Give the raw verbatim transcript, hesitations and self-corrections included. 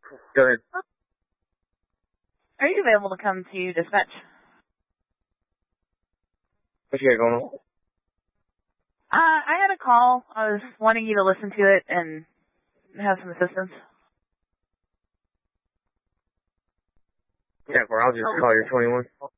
Go ahead. Are you available to come to dispatch? What you got going on? Uh, I had a call. I was wanting you to listen to it and have some assistance. Yeah, well, I'll just call your twenty-one.